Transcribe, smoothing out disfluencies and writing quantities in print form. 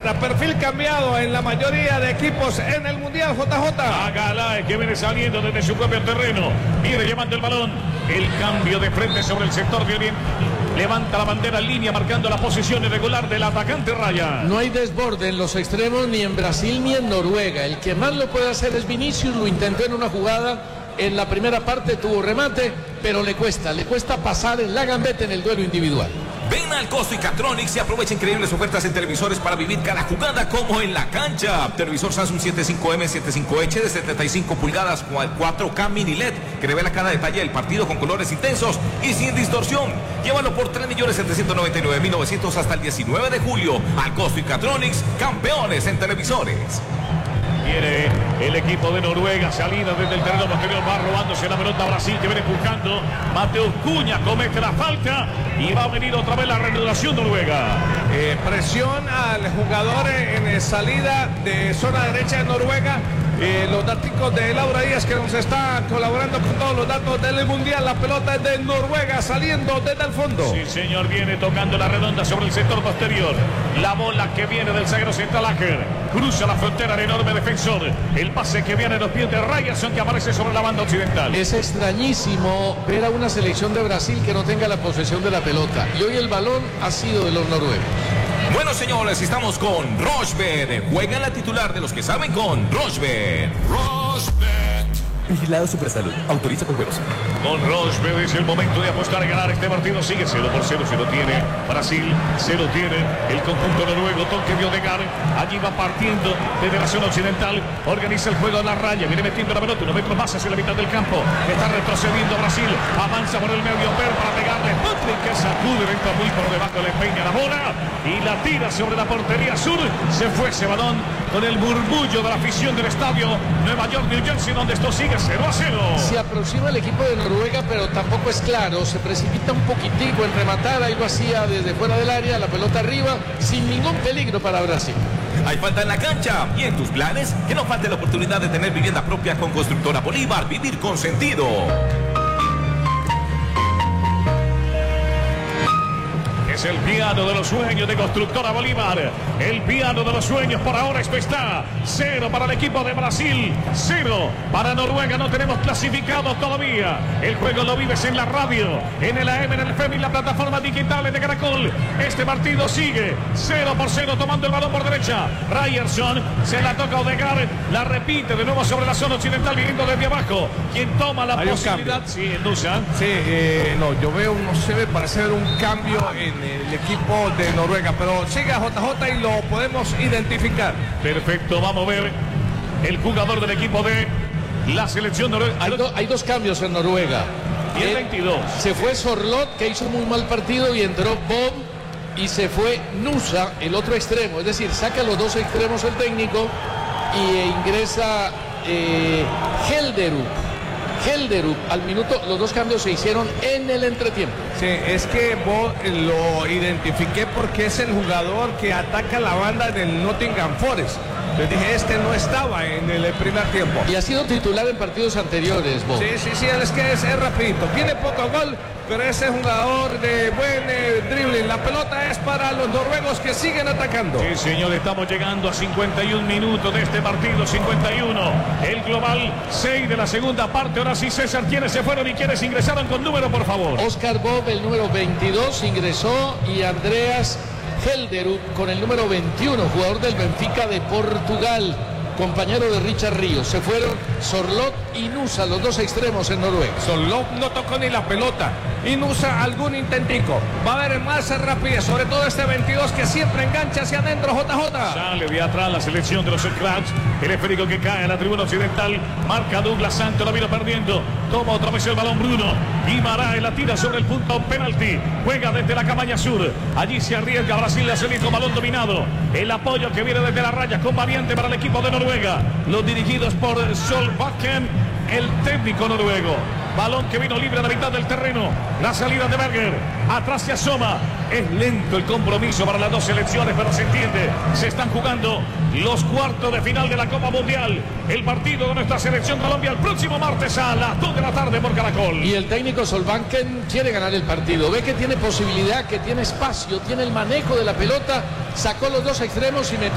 pelota. Perfil cambiado en la mayoría de equipos en el Mundial, JJ. Agalae, que viene saliendo desde su propio terreno. Viene llevando el balón. El cambio de frente sobre el sector de Oriente. Levanta la bandera en línea marcando la posición irregular del atacante Raya. No hay desborde en los extremos ni en Brasil ni en Noruega. El que más lo puede hacer es Vinicius. Lo intentó en una jugada. En la primera parte tuvo remate, pero le cuesta pasar en la gambeta en el duelo individual. Ven al Costo y Catronics y aprovecha increíbles ofertas en televisores para vivir cada jugada como en la cancha. Televisor Samsung 75M, 75H de 75 pulgadas, 4K mini LED, que revela cada detalle del partido con colores intensos y sin distorsión. Llévalo por 3.799.900 hasta el 19 de julio. Al Costo y Catronics, campeones en televisores. Viene el equipo de Noruega, salida desde el terreno posterior, va robándose la pelota Brasil, que viene empujando. Mateus Cunha comete la falta y va a venir otra vez la reanudación Noruega. Presión al jugador en salida de zona derecha de Noruega. Los datos de Laura Díaz, que nos está colaborando con todos los datos del Mundial. La pelota es de Noruega saliendo desde el fondo. Sí, señor, viene tocando la redonda sobre el sector posterior. La bola que viene del zaguero central Aker. Cruza la frontera el enorme defensor. El pase que viene de los pies de Ryerson, que aparece sobre la banda occidental. Es extrañísimo ver a una selección de Brasil que no tenga la posesión de la pelota. Y hoy el balón ha sido de los noruegos. Bueno, señores, estamos con Rochebet. Juega la titular de los que saben con Rochebet. Vigilado Supersalud. Autoriza con juegos. Con Rochebet es el momento de apostar a ganar este partido. Sigue 0-0. Se lo tiene Brasil. Se lo tiene el conjunto noruego. Toque de Odegaard. Allí va partiendo desde la zona occidental. Organiza el juego a la raya. Viene metiendo la pelota 1 metro más hacia la mitad del campo. Está retrocediendo Brasil. Avanza por el medio. Per para pegarle. Patrick, que sacude. Entra muy por debajo. Le peña la bola. Y la tira sobre la portería sur. Se fue ese balón con el murmullo de la afición del estadio Nueva York, New Jersey, donde esto sigue 0-0. Se aproxima el equipo de Noruega, pero tampoco es claro. Se precipita un poquitico en rematar. Ahí lo hacía desde fuera del área, la pelota arriba, sin ningún peligro para Brasil. Hay falta en la cancha y en tus planes, que no falte la oportunidad de tener vivienda propia con Constructora Bolívar. Vivir con sentido. Es el piano de los sueños de Constructora Bolívar. El piano de los sueños. Por ahora esto está 0 para el equipo de Brasil, 0 para Noruega. No tenemos clasificado todavía. El juego lo vives en la radio, en el AM, en el FM y la plataforma digitales de Caracol. Este partido sigue 0-0, tomando el balón por derecha. Ryerson se la toca Odegaard, la repite de nuevo sobre la zona occidental, viniendo desde abajo. Quien toma la posibilidad. Sí, Nusa. Sí, no, yo veo, no se ve, parece ver un cambio en el equipo de Noruega, pero sigue a JJ y lo podemos identificar. Perfecto, vamos a ver el jugador del equipo de la selección noruega. Hay dos cambios en Noruega. Y el 22. Se fue Sorloth, que hizo muy mal partido, y entró Bob, y se fue Nusa, el otro extremo. Es decir, saca los dos extremos el técnico y ingresa Helderup al minuto. Los dos cambios se hicieron en el entretiempo. Sí, es que vos lo identifiqué porque es el jugador que ataca la banda del Nottingham Forest. Les dije, este no estaba en el primer tiempo. Y ha sido titular en partidos anteriores, Bob. Sí, es que es rapidito. Tiene poco gol, pero ese es un jugador de buen dribbling. La pelota es para los noruegos que siguen atacando. Sí, señor, estamos llegando a 51 minutos de este partido, 51. El global 6 de la segunda parte. Ahora sí, César, ¿quiénes se fueron y quiénes ingresaron con número, por favor? Oscar Bob, el número 22, ingresó, y Andreas Helderup con el número 21, jugador del Benfica de Portugal, compañero de Richard Ríos. Se fueron Sorloth y Nusa, los dos extremos en Noruega. Sorloth no tocó ni la pelota y Nusa algún intentico. Va a haber más rapidez, sobre todo este 22 que siempre engancha hacia adentro. JJ. Sale de atrás la selección de los Crabs. El esférico que cae en la tribuna occidental. Marca Douglas Santos, lo vino perdiendo. Toma otra vez el balón Bruno. Guimaraes la tira sobre el punto penalti. Juega desde la cabaña sur. Allí se arriesga Brasil a salir con balón dominado. El apoyo que viene desde la raya con variante para el equipo de Noruega. Los dirigidos por Solbakken, el técnico noruego. Balón que vino libre a la mitad del terreno. La salida de Berger. Atrás se asoma. Es lento el compromiso para las dos selecciones, pero se entiende. Se están jugando los cuartos de final de la Copa Mundial. El partido de nuestra selección Colombia el próximo martes a las 2 de la tarde por Caracol. Y el técnico Solbakken quiere ganar el partido. Ve que tiene posibilidad, que tiene espacio, tiene el manejo de la pelota. Sacó los dos extremos y metió